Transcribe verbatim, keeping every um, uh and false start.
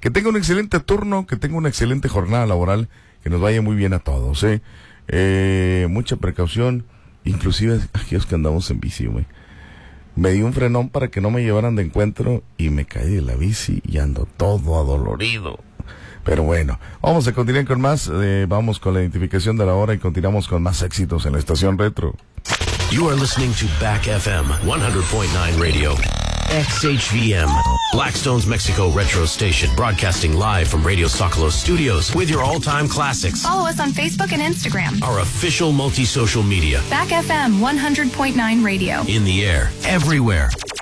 Que tenga un excelente turno, que tenga una excelente jornada laboral, que nos vaya muy bien a todos, ¿eh? Eh, mucha precaución, inclusive aquellos que andamos en bici, güey. Me di un frenón para que no me llevaran de encuentro y me caí de la bici y ando todo adolorido. Pero bueno, vamos a continuar con más, eh, vamos con la identificación de la hora y continuamos con más éxitos en la estación retro. You are listening to Back F M one hundred point nine Radio. X H V M, Blackstone's Mexico Retro Station, broadcasting live from Radio Zocalo Studios with your all-time classics. Follow us on Facebook and Instagram. Our official multi-social media. Back F M one hundred point nine Radio. In the air, everywhere.